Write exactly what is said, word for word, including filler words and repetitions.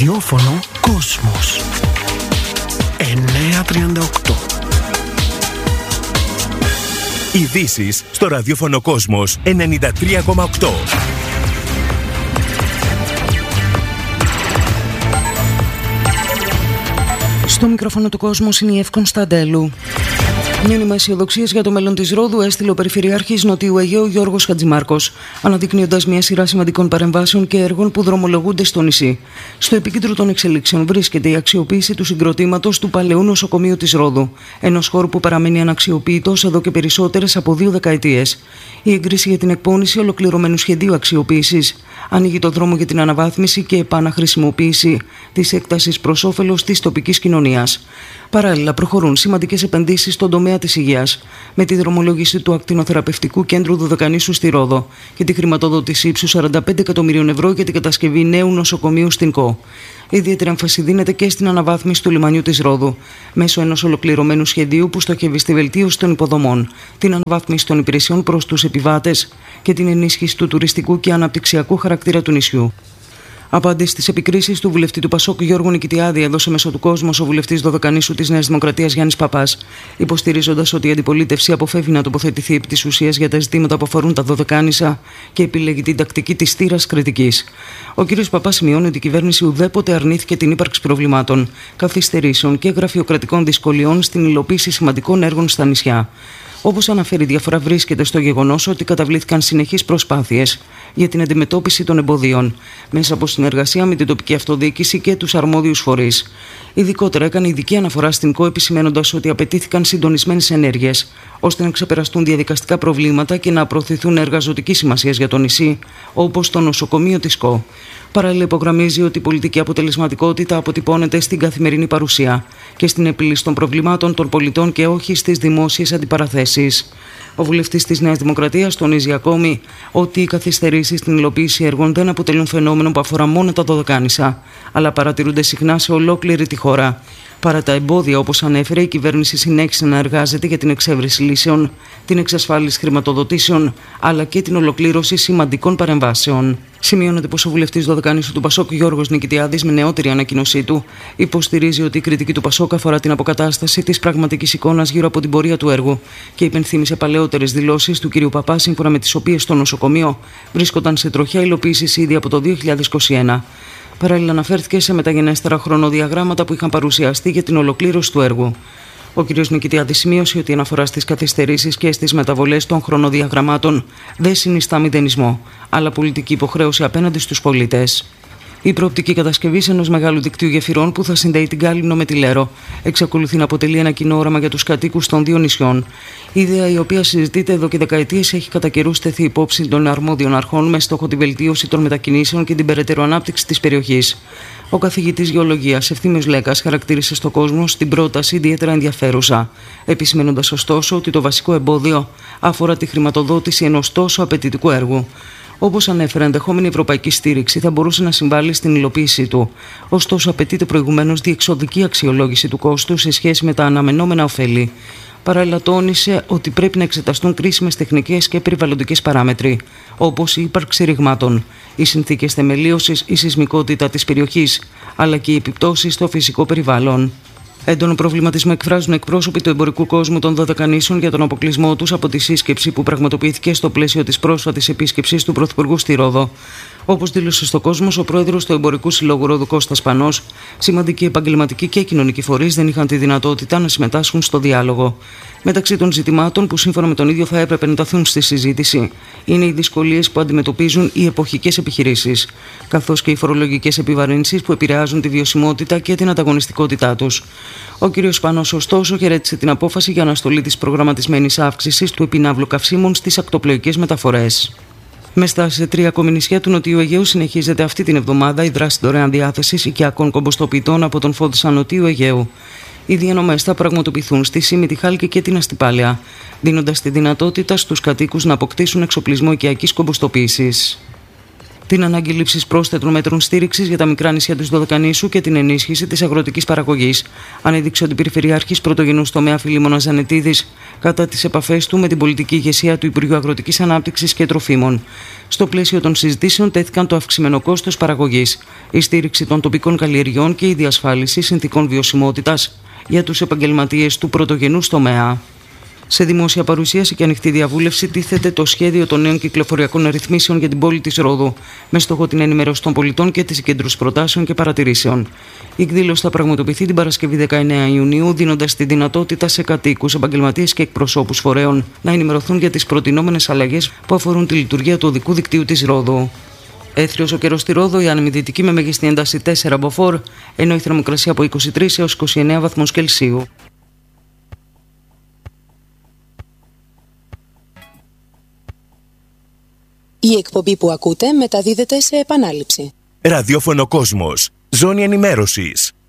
ραδιόφωνο Κόσμος εννιακόσια τριάντα οκτώ. Ειδήσεις στο ραδιόφωνο Κόσμος ενενήντα τρία κόμμα οκτώ. Στο μικρόφωνο του Κόσμου είναι η Εύη Κωνσταντέλου. Μήνυμα αισιοδοξίας για το μέλλον της Ρόδου έστειλε ο Περιφερειάρχης Νοτιού Αιγαίου Γιώργος Χατζημάρκος, αναδεικνύοντας μια σειρά σημαντικών παρεμβάσεων και έργων που δρομολογούνται στο νησί. Στο επίκεντρο των εξελίξεων βρίσκεται η αξιοποίηση του συγκροτήματος του παλαιού νοσοκομείου της Ρόδου, ενός χώρου που παραμένει αναξιοποιητός εδώ και περισσότερες από δύο δεκαετίες. Η έγκριση για την εκπόνηση ολοκληρωμένου σχεδίου αξιοποίησης ανοίγει το δρόμο για την αναβάθμιση και επαναχρησιμοποίηση της έκτασης προς όφελος της τοπικής κοινωνίας. Παράλληλα, προχωρούν σημαντικές επενδύσεις στον τομέα της υγείας, με τη δρομολόγηση του ακτινοθεραπευτικού κέντρου Δωδεκανήσου στη Ρόδο και τη χρηματοδότηση ύψους σαράντα πέντε εκατομμυρίων ευρώ για την κατασκευή νέου νοσοκομείου στην ΚΟ. Ιδιαίτερη έμφαση δίνεται και στην αναβάθμιση του λιμανιού της Ρόδου, μέσω ενός ολοκληρωμένου σχεδίου που στοχεύει στη βελτίωση των υποδομών, την αναβάθμιση των υπηρεσιών προς τους επιβάτες και την ενίσχυση του τουριστικού και αναπτυξιακού χαρακτήρα του νησιού. Απάντηση στις επικρίσεις του βουλευτή του Πασόκ Γιώργου Νικητιάδη, έδωσε μέσω του Κόσμου ο βουλευτής Δωδεκανήσου της Νέας Δημοκρατίας Γιάννης Παπάς, υποστηρίζοντας ότι η αντιπολίτευση αποφεύγει να τοποθετηθεί επί της ουσίας για τα ζητήματα που αφορούν τα Δωδεκάνησα και επιλέγει την τακτική της θύρας κριτικής. Ο κ. Παπάς σημειώνει ότι η κυβέρνηση ουδέποτε αρνήθηκε την ύπαρξη προβλημάτων, καθυστερήσεων και γραφειοκρατικών δυσκολιών στην υλοποίηση σημαντικών έργων στα νησιά. Όπως αναφέρει, η διαφορά βρίσκεται στο γεγονός ότι καταβλήθηκαν συνεχείς προσπάθειες για την αντιμετώπιση των εμποδίων, μέσα από συνεργασία με την τοπική αυτοδιοίκηση και τους αρμόδιους φορείς. Ειδικότερα, έκανε ειδική αναφορά στην ΚΟ, επισημαίνοντας ότι απαιτήθηκαν συντονισμένες ενέργειες, ώστε να ξεπεραστούν διαδικαστικά προβλήματα και να προωθηθούν έργα ζωτικής σημασίας για το νησί, όπως το νοσοκομείο της ΚΟ. Παράλληλα, υπογραμμίζει ότι η πολιτική αποτελεσματικότητα αποτυπώνεται στην καθημερινή παρουσία και στην επίλυση των προβλημάτων των πολιτών και όχι στις δημόσιες αντιπαραθέσεις. Ο βουλευτής της Νέας Δημοκρατίας τονίζει ακόμη ότι οι καθυστερήσεις στην υλοποίηση έργων δεν αποτελούν φαινόμενο που αφορά μόνο τα Δωδεκάνησα, αλλά παρατηρούνται συχνά σε ολόκληρη τη χώρα. Παρά τα εμπόδια, όπως ανέφερε, η κυβέρνηση συνέχισε να εργάζεται για την εξέβρεση λύσεων, την εξασφάλιση χρηματοδοτήσεων, αλλά και την ολοκλήρωση σημαντικών παρεμβάσεων. Σημειώνεται πως ο βουλευτής Δωδεκανήσου του Πασόκ Γιώργος Νικητιάδης, με νεότερη ανακοίνωσή του, υποστηρίζει ότι η κριτική του Πασόκ αφορά την αποκατάσταση της πραγματικής εικόνας γύρω από την πορεία του έργου και υπενθύμησε παλαιότερες δηλώσεις του κ. Παπά, σύμφωνα με τις οποίες το νοσοκομείο βρίσκονταν σε τροχιά υλοποίησης ήδη από το δύο χιλιάδες είκοσι ένα. Παράλληλα, αναφέρθηκε σε μεταγενέστερα χρονοδιαγράμματα που είχαν παρουσιαστεί για την ολοκλήρωση του έργου. Ο κ. Νικητιάδης σημείωσε ότι η αναφορά στις καθυστερήσεις και στις μεταβολές των χρονοδιαγραμμάτων δεν συνιστά μηδενισμό, αλλά πολιτική υποχρέωση απέναντι στους πολίτες. Η προοπτική κατασκευή ενός μεγάλου δικτύου γεφυρών που θα συνδέει την Κάλυμνο με τη Λέρο εξακολουθεί να αποτελεί ένα κοινό όραμα για τους κατοίκους των δύο νησιών. Η ιδέα, η οποία συζητείται εδώ και δεκαετίες, έχει κατά καιρούς τεθεί υπόψη των αρμόδιων αρχών με στόχο τη βελτίωση των μετακινήσεων και την περαιτέρω ανάπτυξη της περιοχής. Ο καθηγητής γεωλογίας Ευθύμιος Λέκας χαρακτήρισε στο Κόσμο την πρόταση ιδιαίτερα ενδιαφέρουσα, επισημαίνοντας ωστόσο ότι το βασικό εμπόδιο αφορά τη χρηματοδότηση ενός τόσο απαιτητικού έργου. Όπως ανέφερε, ενδεχόμενη ευρωπαϊκή στήριξη θα μπορούσε να συμβάλλει στην υλοποίησή του. Ωστόσο, απαιτείται προηγουμένως διεξοδική αξιολόγηση του κόστου σε σχέση με τα αναμενόμενα ωφέλη. Παράλληλα, τόνισε ότι πρέπει να εξεταστούν κρίσιμες τεχνικές και περιβαλλοντικές παράμετροι, όπως η ύπαρξη ρηγμάτων, οι συνθήκες θεμελίωσης, η σεισμικότητα της περιοχής, αλλά και οι επιπτώσεις στο φυσικό περιβάλλον. Έντονο προβληματισμό εκφράζουν εκπρόσωποι του εμπορικού κόσμου των Δωδεκανήσων για τον αποκλεισμό τους από τη σύσκεψη που πραγματοποιήθηκε στο πλαίσιο της πρόσφατης επίσκεψης του Πρωθυπουργού στη Ρόδο. Όπως δήλωσε στο Κόσμο ο πρόεδρος του Εμπορικού Συλλόγου Ρόδου Κώστας Πανός, σημαντικοί επαγγελματικοί και κοινωνικοί φορείς δεν είχαν τη δυνατότητα να συμμετάσχουν στο διάλογο. Μεταξύ των ζητημάτων που σύμφωνα με τον ίδιο θα έπρεπε να ταθούν στη συζήτηση είναι οι δυσκολίες που αντιμετωπίζουν οι εποχικές επιχειρήσεις, καθώς και οι φορολογικές επιβαρύνσεις που επηρεάζουν τη βιωσιμότητα και την ανταγωνιστικότητά τους. Ο κ. Πανός, ωστόσο, χαιρέτησε την απόφαση για αναστολή της προγραμματισμένης αύξησης του επινάβλου καυσίμων στις ακτοπλοϊκές μεταφορές. Με στάση σε τρία ακόμη νησιά του Νοτιού Αιγαίου συνεχίζεται αυτή την εβδομάδα η δράση δωρεάν διάθεσης οικιακών κομποστοποιητών από τον Φόντσα Νοτιού Αιγαίου. Οι διανομές θα πραγματοποιηθούν στη Σύμη, τη Χάλκη και την Αστυπάλαια, δίνοντας τη δυνατότητα στους κατοίκους να αποκτήσουν εξοπλισμό οικιακής κομποστοποίησης. την ανάγκη λήψης πρόσθετων μέτρων στήριξης για τα μικρά νησιά της Δωδεκανήσου και την ενίσχυση της αγροτικής παραγωγής, ανέδειξε ο Αντιπεριφερειάρχης πρωτογενούς τομέα Φιλίμωνας Ζανετίδης κατά τις επαφές του με την πολιτική ηγεσία του Υπουργείου Αγροτικής Ανάπτυξης και Τροφίμων. Στο πλαίσιο των συζητήσεων τέθηκαν το αυξημένο κόστος παραγωγής, η στήριξη των τοπικών καλλιεργειών και η διασφάλιση συνθηκών βιωσιμότητας για τους επαγγελματίες του πρωτογενούς τομέα. Σε δημόσια παρουσίαση και ανοιχτή διαβούλευση τίθεται το σχέδιο των νέων κυκλοφοριακών ρυθμίσεων για την πόλη της Ρόδου, με στόχο την ενημέρωση των πολιτών και τη συγκέντρωση προτάσεων και παρατηρήσεων. Η εκδήλωση θα πραγματοποιηθεί την Παρασκευή δεκαεννέα Ιουνίου, δίνοντας τη δυνατότητα σε κατοίκους, επαγγελματίες και εκπροσώπους φορέων να ενημερωθούν για τις προτινόμενες αλλαγές που αφορούν τη λειτουργία του οδικού δικτύου της Ρόδου. Έθριος ο καιρός στη Ρόδο, η άνεμη δυτική με μέγιστη ένταση τέσσερα μποφόρ, ενώ η θερμοκρασία από είκοσι τρεις έως είκοσι εννέα βαθμούς Κελσίου. Η εκπομπή που ακούτε μεταδίδεται σε επανάληψη. Ραδιόφωνο Κόσμος. Ζώνη ενημέρωσης.